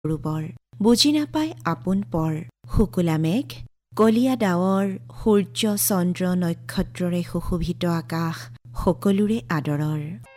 ৰূপৰ বুজি নাপায় আপোন পৰ শুকুলা মেঘ কলীয়া ডাৱৰ সূৰ্য চন্দ্ৰ নক্ষত্ৰৰে সুশোভিত আকাশ সকলোৰে আদৰৰ